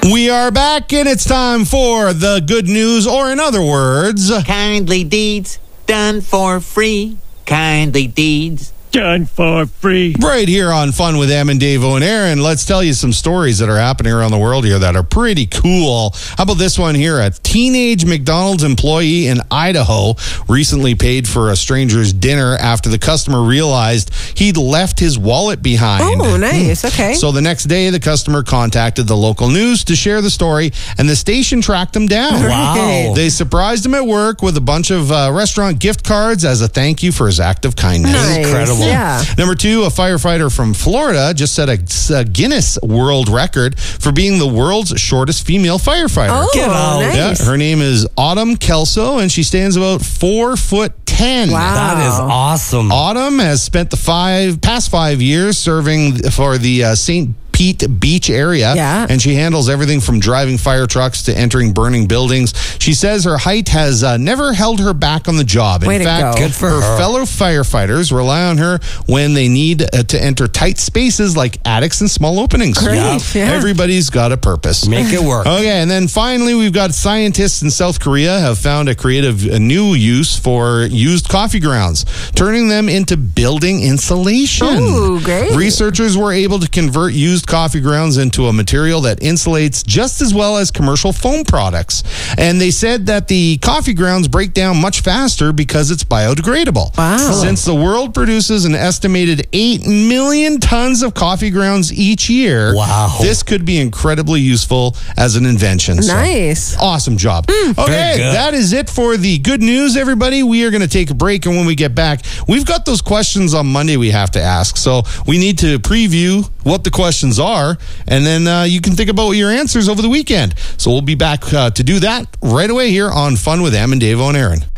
We are back, and it's time for the good news, or in other words, kindly deeds done for free. Kindly deeds done for free. Right here on Fun with Em and Davo and Aaron. Let's tell you some stories that are happening around the world here that are pretty cool. How about this one here? A teenage McDonald's employee in Idaho recently paid for a stranger's dinner after the customer realized he'd left his wallet behind. Oh, nice. Okay. So the next day, the customer contacted the local news to share the story, and the station tracked him down. Wow. They surprised him at work with a bunch of restaurant gift cards as a thank you for his act of kindness. Nice. Incredible. Yeah. Number 2, a firefighter from Florida just set a Guinness World Record for being the world's shortest female firefighter. Oh, Get out. nice. Yeah, her name is Autumn Kelso, and she stands about 4'10". Wow. That is awesome. Autumn has spent the past 5 years serving for the St. Pete Beach area, Yeah. and she handles everything from driving fire trucks to entering burning buildings. She says her height has never held her back on the job. Way In to fact, go. Good for her her. fellow firefighters rely on her when they need to enter tight spaces like attics and small openings. Great, yeah. Everybody's got a purpose. Make it work. Okay, and then finally, we've got scientists in South Korea have found a new use for used coffee grounds, turning them into building insulation. Ooh, great. Researchers were able to convert used coffee grounds into a material that insulates just as well as commercial foam products. And they said that the coffee grounds break down much faster because it's biodegradable. Wow. Since the world produces an estimated 8 million tons of coffee grounds each year, Wow. this could be incredibly useful as an invention. So, Nice. awesome job. Okay, Very good. that is it for the good news, everybody. We are going to take a break, and when we get back, we've got those questions on Monday we have to ask. So we need to preview what the questions are, and then you can think about your answers over the weekend. So we'll be back to do that right away here on Fun with Em and Davo and Aaron.